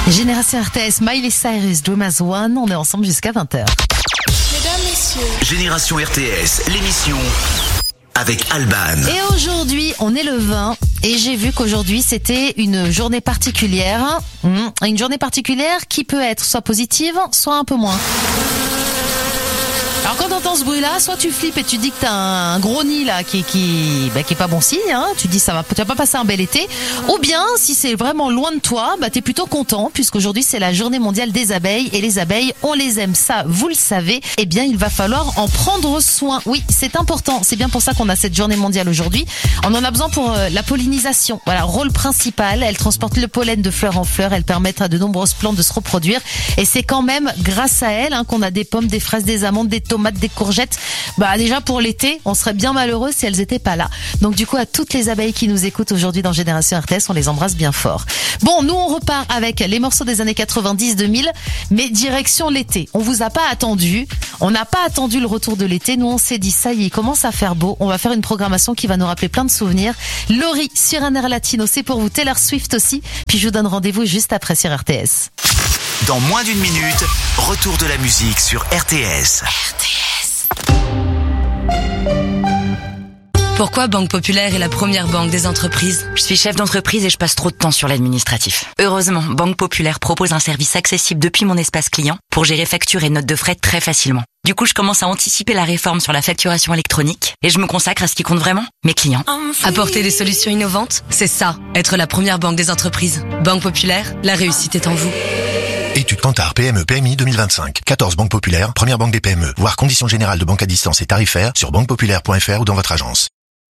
Génération RTS, Miley Cyrus, Dream as One, on est ensemble jusqu'à 20h. Mesdames, messieurs. Génération RTS, l'émission avec Alban. Et aujourd'hui, on est le 20 et j'ai vu qu'aujourd'hui c'était une journée particulière. Une journée particulière qui peut être soit positive, soit un peu moins. Alors quand t'entends ce bruit-là, soit tu flippes et tu dis que t'as un gros nid là qui est pas bon signe, hein. Tu dis tu vas pas passer un bel été. Ou bien si c'est vraiment loin de toi, t'es plutôt content puisqu'aujourd'hui c'est la journée mondiale des abeilles et les abeilles, on les aime, ça vous le savez. Eh bien il va falloir en prendre soin. Oui, c'est important. C'est bien pour ça qu'on a cette journée mondiale aujourd'hui. On en a besoin pour la pollinisation. Voilà, rôle principal. Elle transporte le pollen de fleur en fleur. Elle permet à de nombreuses plantes de se reproduire. Et c'est quand même grâce à elle qu'on a des pommes, des fraises, des amandes, des tomates, des courgettes. Déjà pour l'été, on serait bien malheureux si elles étaient pas là. Donc du coup, à toutes les abeilles qui nous écoutent aujourd'hui dans Génération RTS, on les embrasse bien fort. Bon, nous on repart avec les morceaux des années 90-2000, mais direction l'été. On vous a pas attendu. On n'a pas attendu le retour de l'été. Nous on s'est dit ça y est, il commence à faire beau. On va faire une programmation qui va nous rappeler plein de souvenirs. Laurie sur un air latino, c'est pour vous. Taylor Swift aussi. Puis je vous donne rendez-vous juste après sur RTS. Dans moins d'une minute, retour de la musique sur RTS. Pourquoi Banque Populaire est la première banque des entreprises? Je suis chef d'entreprise et je passe trop de temps sur l'administratif. Heureusement, Banque Populaire propose un service accessible depuis mon espace client pour gérer factures et notes de frais très facilement. Du coup, je commence à anticiper la réforme sur la facturation électronique et je me consacre à ce qui compte vraiment, mes clients. Apporter des solutions innovantes, c'est ça, être la première banque des entreprises. Banque Populaire, la réussite est en vous. Étude Kantar PME PMI 2025. 14 banques populaires, première banque des PME. Voir conditions générales de banque à distance et tarifaires sur banquepopulaire.fr ou dans votre agence.